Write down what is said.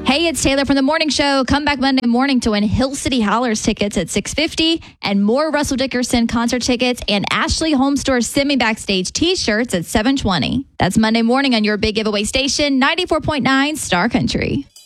Hey, it's Taylor from The Morning Show. Come back Monday morning to win Hill City Howlers tickets at $6.50 and more Russell Dickerson concert tickets and Ashley Home Store semi-backstage t-shirts at $7.20. That's Monday morning on your big giveaway station, 94.9 Star Country.